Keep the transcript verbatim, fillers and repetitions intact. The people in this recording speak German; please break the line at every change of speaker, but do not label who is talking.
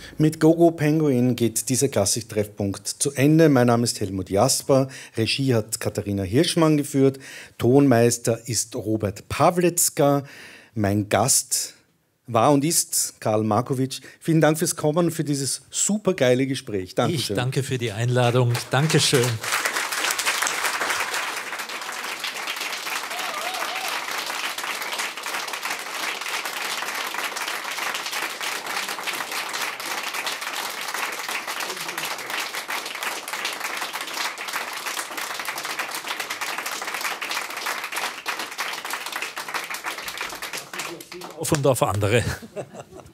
Mit Gogo Penguin geht dieser Klassiktreffpunkt zu Ende. Mein Name ist Helmut Jasper, Regie hat Katharina Hirschmann geführt, Tonmeister ist Robert Pawlitzka, mein Gast war und ist Karl Markowitsch. Vielen Dank fürs Kommen und für dieses supergeile Gespräch. Dankeschön.
Ich danke für die Einladung. Dankeschön. Auf und auf andere.